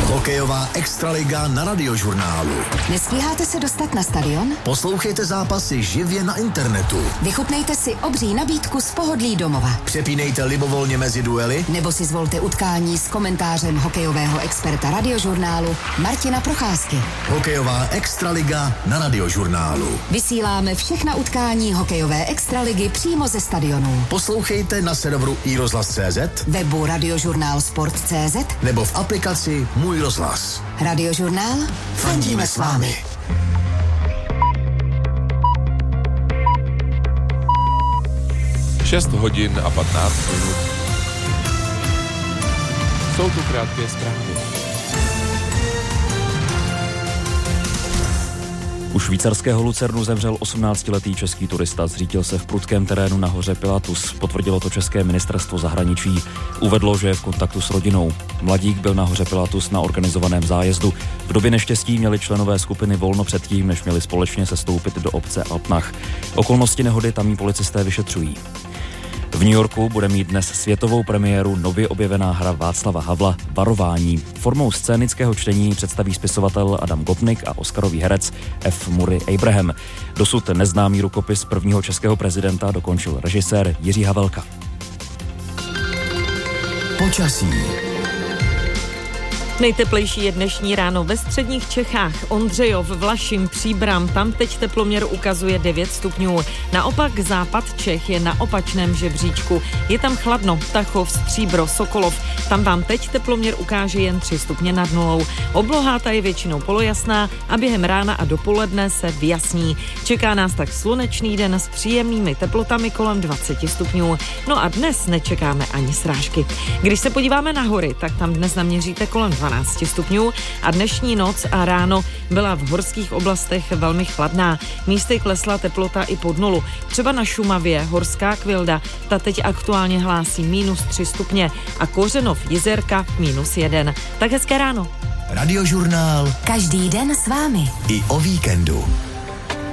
Hokejová extraliga na Radiožurnálu. Nestíháte se dostat na stadion? Poslouchejte zápasy živě na internetu. Vychutnejte si obří nabídku z pohodlí domova. Přepínejte libovolně mezi duely. Nebo si zvolte utkání s komentářem hokejového experta Radiožurnálu Martina Procházky. Hokejová extraliga na Radiožurnálu. Vysíláme všechna utkání hokejové extraligy přímo ze stadionů. Poslouchejte na serveru iRozhlas.cz, webu Radiožurnál Sport.cz nebo v aplikaci Můj rozhlas. Radiožurnál. Fandíme s vámi. Šest hodin a 15 minut. Jsou tu krátké zprávy. U švýcarského Lucernu zemřel 18-letý český turista. Zřítil se v prudkém terénu na hoře Pilatus. Potvrdilo to české ministerstvo zahraničí. Uvedlo, že je v kontaktu s rodinou. Mladík byl na hoře Pilatus na organizovaném zájezdu. V době neštěstí měli členové skupiny volno předtím, než měli společně sestoupit do obce Alpnach. Okolnosti nehody tamní policisté vyšetřují. V New Yorku bude mít dnes světovou premiéru nově objevená hra Václava Havla Varování. Formou scénického čtení představí spisovatel Adam Gopnik a oscarový herec F. Murray Abraham. Dosud neznámý rukopis prvního českého prezidenta dokončil režisér Jiří Havelka. Počasí. Nejteplejší je dnešní ráno ve středních Čechách. Ondřejov, Vlašim, Příbram, tam teď teploměr ukazuje 9 stupňů. Naopak západ Čech je na opačném žebříčku. Je tam chladno, Tachov, Stříbro, Sokolov. Tam vám teď teploměr ukáže jen 3 stupně nad nulou. Obloha ta je většinou polojasná a během rána a dopoledne se vyjasní. Čeká nás tak slunečný den s příjemnými teplotami kolem 20 stupňů. No a dnes nečekáme ani srážky. Když se podíváme na hory, tak tam dnes naměříte kolem 12 stupňů a dnešní noc a ráno byla v horských oblastech velmi chladná. Místy klesla teplota i pod nulu. Třeba na Šumavě, Horská Kvilda, ta teď aktuálně hlásí -3 stupně a Kořenov, Jizerka -1. Tak hezké ráno. Radiožurnál. Každý den s vámi. I o víkendu.